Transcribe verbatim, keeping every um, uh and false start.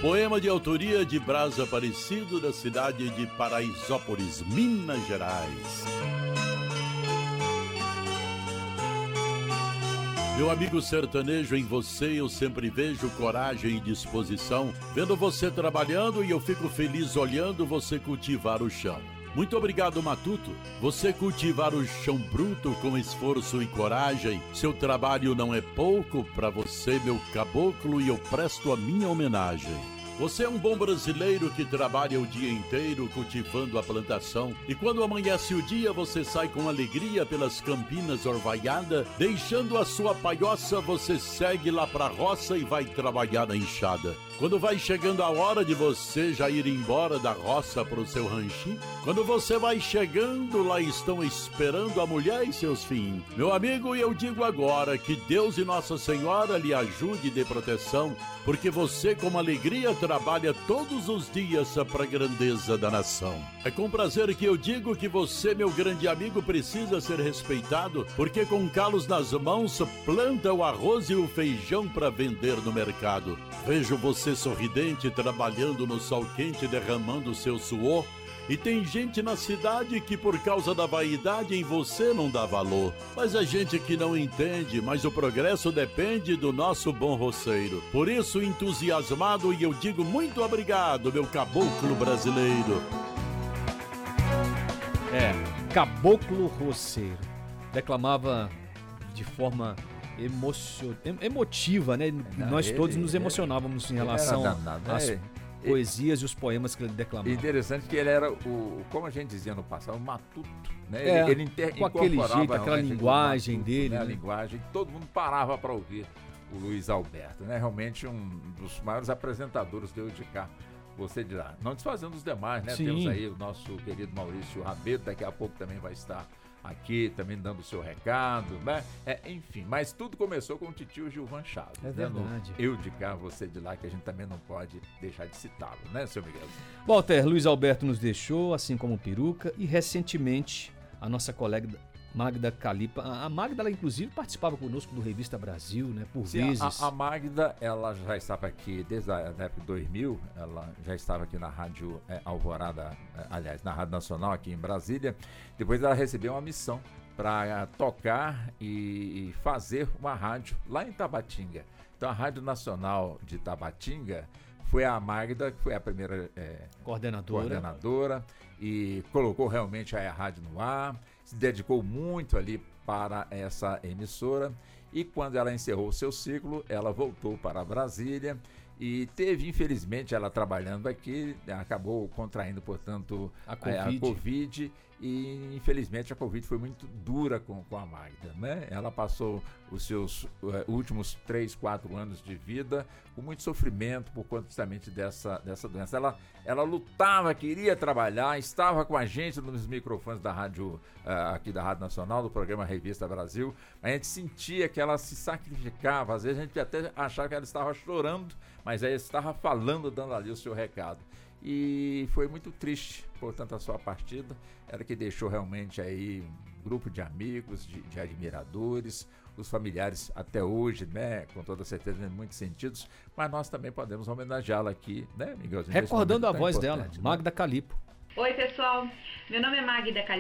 Poema de autoria de Brás Aparecido, da cidade de Paraisópolis, Minas Gerais. Meu amigo sertanejo, em você eu sempre vejo coragem e disposição, vendo você trabalhando e eu fico feliz olhando você cultivar o chão. Muito obrigado, Matuto. Você cultivar o chão bruto com esforço e coragem, seu trabalho não é pouco para você, meu caboclo, e eu presto a minha homenagem. Você é um bom brasileiro que trabalha o dia inteiro cultivando a plantação e quando amanhece o dia você sai com alegria pelas campinas orvaiadas, deixando a sua palhoça, você segue lá pra roça e vai trabalhar na enxada. Quando vai chegando a hora de você já ir embora da roça pro seu ranchinho, quando você vai chegando, lá estão esperando a mulher e seus filhos. Meu amigo, eu digo agora que Deus e Nossa Senhora lhe ajude de proteção, porque você com alegria trabalha todos os dias para a grandeza da nação. É com prazer que eu digo que você, meu grande amigo, precisa ser respeitado, porque com calos nas mãos planta o arroz e o feijão para vender no mercado. Vejo você sorridente, trabalhando no sol quente, derramando seu suor, e tem gente na cidade que por causa da vaidade em você não dá valor. Mas é gente que não entende, mas o progresso depende do nosso bom roceiro. Por isso, entusiasmado, e eu digo muito obrigado, meu caboclo brasileiro. É, caboclo roceiro. Declamava de forma emocio... emotiva, né? Não, Nós ele, todos nos emocionávamos em relação às é. poesias e os poemas que ele declamava. Interessante que ele era o, como a gente dizia no passado, o matuto, né? É, ele, ele inter, com aquele jeito, aquela linguagem matuto, dele, né? né? A linguagem, todo mundo parava para ouvir o Luiz Alberto, né? Realmente um dos maiores apresentadores de eu de cá. Você dirá, não desfazendo os demais, né? Sim. Temos aí o nosso querido Maurício Rabelo, daqui a pouco também vai estar aqui, também dando o seu recado, né? É, enfim, mas tudo começou com o titio Gilvan Chaves. É né? verdade. No Eu de cá, você de lá, que a gente também não pode deixar de citá-lo, né, seu Miguel? Walter, Luiz Alberto nos deixou, assim como o Peruca, e recentemente a nossa colega Magda Calipa, a Magda, ela inclusive participava conosco do Revista Brasil, né, por Sim, vezes. A, a Magda, ela já estava aqui desde a época de dois mil, ela já estava aqui na Rádio é, Alvorada, é, aliás, na Rádio Nacional aqui em Brasília. Depois ela recebeu uma missão para tocar e, e fazer uma rádio lá em Tabatinga. Então a Rádio Nacional de Tabatinga foi a Magda, que foi a primeira é, coordenadora. coordenadora e colocou realmente a rádio no ar, se dedicou muito ali para essa emissora e quando ela encerrou o seu ciclo, ela voltou para Brasília e teve, infelizmente, ela trabalhando aqui, acabou contraindo, portanto, a Covid, a COVID e, infelizmente, a Covid foi muito dura com, com a Magda, né? Ela passou os seus uh, últimos três, quatro anos de vida com muito sofrimento por conta justamente dessa, dessa doença. Ela, ela lutava, queria trabalhar, estava com a gente nos microfones da rádio, uh, aqui da Rádio Nacional, do programa Revista Brasil, a gente sentia que ela se sacrificava, às vezes a gente até achava que ela estava chorando, mas aí estava falando, dando ali o seu recado. E foi muito triste, portanto, a sua partida. Ela que deixou realmente aí um grupo de amigos, de, de admiradores, os familiares até hoje, né? Com toda certeza, em muitos sentidos. Mas nós também podemos homenageá-la aqui, né, Miguelzinho? Recordando a voz dela, Magda Calipo. Oi, pessoal. Meu nome é Magda Calipo.